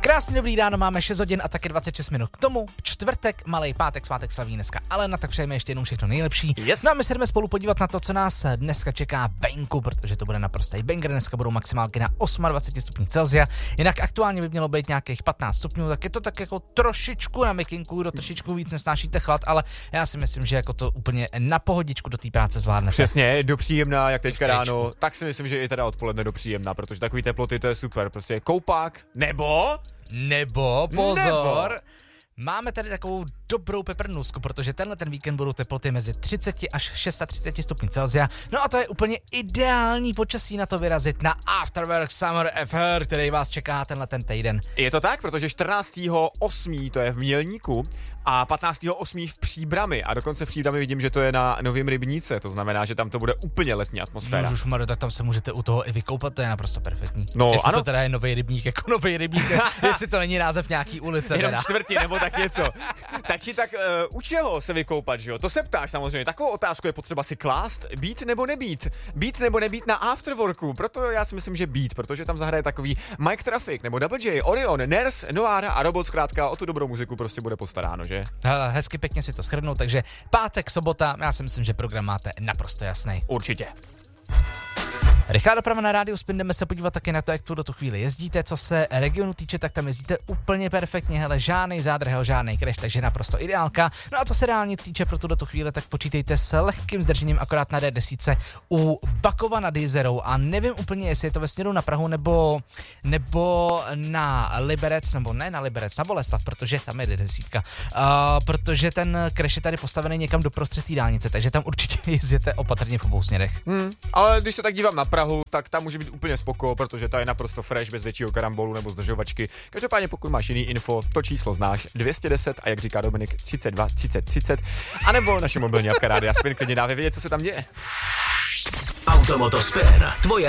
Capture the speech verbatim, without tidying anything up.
Krásný dobrý ráno, máme šest hodin a taky dvacet šest minut k tomu. Čtvrtek, malej pátek, svátek slaví dneska, ale na tak přejeme ještě jednou všechno nejlepší. Yes. No a my se jdeme spolu podívat na to, co nás dneska čeká venku, protože to bude naprostý banger. Dneska budou maximálky na dvacet osm stupňů Celsia, jinak aktuálně by mělo být nějakých patnáct stupňů, tak je to tak jako trošičku na mikinku, do trošičku víc nesnášíte chlad, ale já si myslím, že jako to úplně na pohodičku do té práce zvládnete. Přesně, do příjemná, jak teďka ráno, tak si myslím, že i teda odpoledne do příjemná, protože takový teploty to je super, prostě koupák, nebo... Nebo, pozor, Nebo. máme tady takovou dobrou peprnůzku, protože tenhle ten víkend budou teploty mezi třicet až třicet šest stupňů Celsia. No a to je úplně ideální počasí na to vyrazit na Afterwork Summer Affair, který vás čeká tenhle ten týden. Je to tak, protože čtrnáctého osmého to je v Mělníku a patnáctého osmého v Příbrami a dokonce v Příbrami vidím, že to je na Novém Rybníce, to znamená, že tam to bude úplně letní atmosféra. Ježišmarjo, tak tam se můžete u toho i vykoupat, to je naprosto perfektní. No, jestli ano. to teda je Nový Rybník, jako Nový Rybník, jestli to není název nějaký ulice. Jenom teda. čtvrtí nebo tak něco. Tak ti tak uh, u čeho se vykoupat, že jo? To se ptáš samozřejmě. Takovou otázku je potřeba si klást, být nebo nebýt. Být nebo nebýt na Afterworku. Proto já si myslím, že být, protože tam zahraje takový Mike Traffic nebo Double J, Orion, Ners, Noara a Robot, zkrátka o tu dobrou muziku prostě bude postaráno, že? Hele, hezky pěkně si to shrnou, takže pátek, sobota, já si myslím, že program máte naprosto jasný. Určitě. Rychlá doprava na rádiu Spin, jdeme se podívat taky na to, jak tu do tu chvíli jezdíte. Co se regionu týče, tak tam jezdíte úplně perfektně, hele, žádnej zádrhel, žádnej crash, takže naprosto ideálka. No a co se dálnic týče pro tu do tu chvíli, tak počítejte s lehkým zdržením akorát na D deset u Bakova nad Jizerou a nevím úplně, jestli je to ve směru na Prahu nebo, nebo na Liberec, nebo ne na Liberec, na Boleslav, protože tam je D deset. Uh, protože ten crash je tady postavený někam do prostřed té dálnice, takže tam určitě jezděte opatrně v obou směrech. Hmm, ale když se tak dívám na Prahu, tak tam může být úplně spoko, protože ta je naprosto fresh, bez většího karambolu nebo zdržovačky. Každopádně pokud máš jiný info, to číslo znáš, dvě stě deset a jak říká Dominik, třicet dva třicet třicet, anebo naše mobilní apka Rádia Spin, klidně dávě vědět, co se tam děje. Automoto Spin, tvoje